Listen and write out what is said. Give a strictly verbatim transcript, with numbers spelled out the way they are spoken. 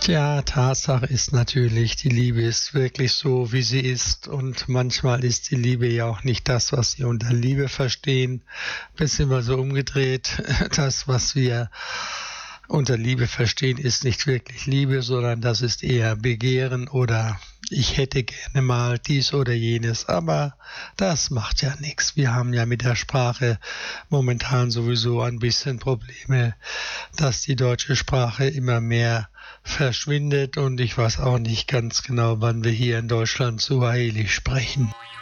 Tja, Tatsache ist natürlich, die Liebe ist wirklich so, wie sie ist. Und manchmal ist die Liebe ja auch nicht das, was wir unter Liebe verstehen. Bisschen mal so umgedreht. Das, was wir unter Liebe verstehen, ist nicht wirklich Liebe, sondern das ist eher Begehren oder ich hätte gerne mal dies oder jenes. Aber das macht ja nichts. Wir haben ja mit der Sprache momentan sowieso ein bisschen Probleme, dass die deutsche Sprache immer mehr verschwindet und ich weiß auch nicht ganz genau, wann wir hier in Deutschland Suaheli sprechen.